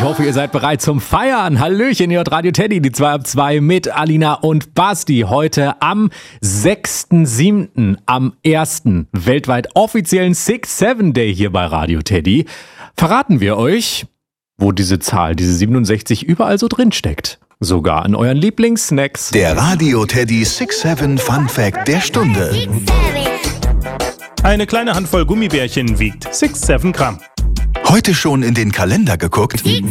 Ich hoffe, ihr seid bereit zum Feiern. Hallöchen, hier hört Radio Teddy, die 2 ab 2 mit Alina und Basti. Heute am 6.7., am ersten weltweit offiziellen 6-7 Day hier bei Radio Teddy, verraten wir euch, wo diese Zahl, diese 67 überall so drin steckt. Sogar an euren Lieblingssnacks. Der Radio Teddy 6-7 Fun Fact der Stunde. Eine kleine Handvoll Gummibärchen wiegt 6-7 Gramm. Heute schon in den Kalender geguckt?